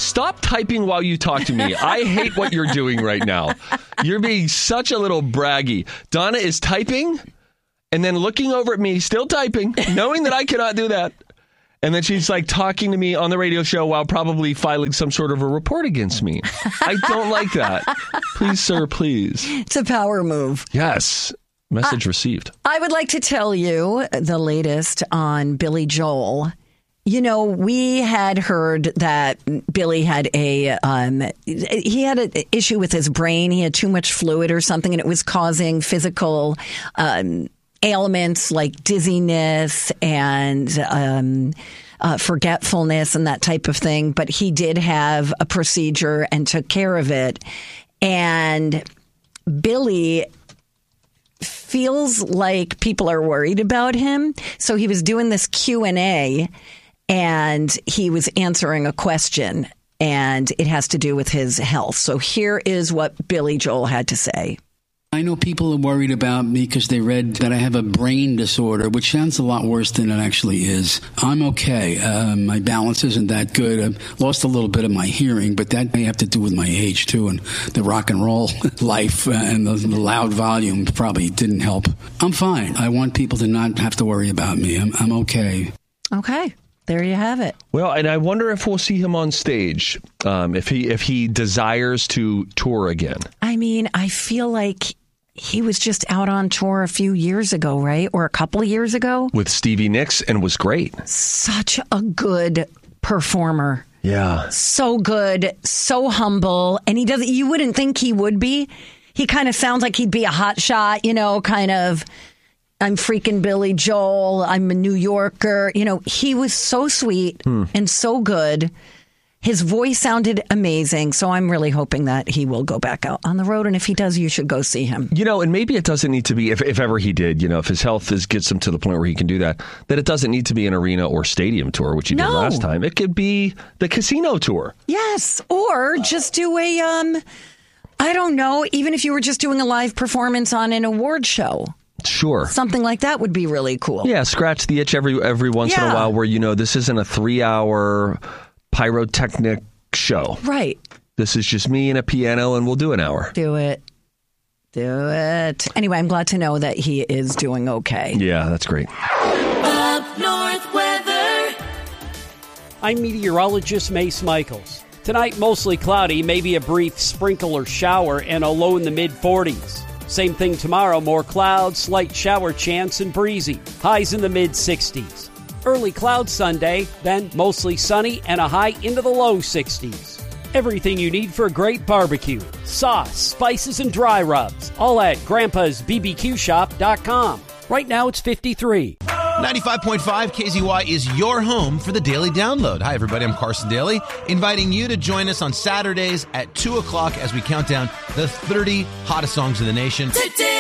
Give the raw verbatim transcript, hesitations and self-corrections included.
Stop typing while you talk to me. I hate what you're doing right now. You're being such a little braggy. Donna is typing and then looking over at me, still typing, knowing that I cannot do that. And then she's like talking to me on the radio show while probably filing some sort of a report against me. I don't like that. Please, sir, please. It's a power move. Yes. Message uh, received. I would like to tell you the latest on Billy Joel. You know, we had heard that Billy had a, um, he had an issue with his brain. He had too much fluid or something, and it was causing physical um ailments like dizziness and um, uh, forgetfulness and that type of thing. But he did have a procedure and took care of it. And Billy feels like people are worried about him. So he was doing this Q and A and he was answering a question, and it has to do with his health. So here is what Billy Joel had to say. I know people are worried about me because they read that I have a brain disorder, which sounds a lot worse than it actually is. I'm okay. Uh, my balance isn't that good. I've lost a little bit of my hearing, but that may have to do with my age, too, and the rock and roll life and the, the loud volume probably didn't help. I'm fine. I want people to not have to worry about me. I'm, I'm okay. Okay. There you have it. Well, and I wonder if we'll see him on stage, um, if he if he desires to tour again. I mean, I feel like he was just out on tour a few years ago, right? Or a couple of years ago. With Stevie Nicks, and was great. Such a good performer. Yeah. So good, so humble. And he doesn't, you wouldn't think he would be. He kind of sounds like he'd be a hot shot, you know, kind of, I'm freaking Billy Joel. I'm a New Yorker. You know, he was so sweet hmm. and so good. His voice sounded amazing, so I'm really hoping that he will go back out on the road. And if he does, you should go see him. You know, and maybe it doesn't need to be, if, if ever he did, you know, if his health is, gets him to the point where he can do that, that it doesn't need to be an arena or stadium tour, which he no. did last time. It could be the casino tour. Yes, or just do a, um, I don't know, even if you were just doing a live performance on an award show. Sure. Something like that would be really cool. Yeah, scratch the itch every every once yeah. in a while where, you know, this isn't a three-hour pyrotechnic show. Right. This is just me and a piano, and we'll do an hour. Do it. Do it. Anyway, I'm glad to know that he is doing okay. Yeah, that's great. Up North weather. I'm meteorologist Mace Michaels. Tonight, mostly cloudy, maybe a brief sprinkle or shower, and a low in the mid forties. Same thing tomorrow, more clouds, slight shower chance, and breezy. Highs in the mid sixties. Early clouds Sunday, then mostly sunny and a high into the low sixties. Everything you need for a great barbecue. Sauce, spices, and dry rubs. All at grandpas b b q shop dot com. Right now it's fifty-three. ninety-five point five K Z Y is your home for the Daily Download. Hi, everybody. I'm Carson Daly, inviting you to join us on Saturdays at two o'clock as we count down the thirty hottest songs in the nation. Today.